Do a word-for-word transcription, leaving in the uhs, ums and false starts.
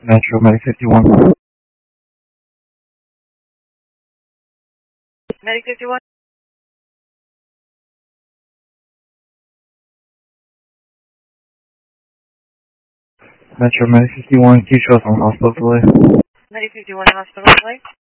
Metro Medic fifty-one. Medic fifty-one. Metro Medic fifty-one, Keep Trust on hospital delay. Medic fifty-one, hospital delay.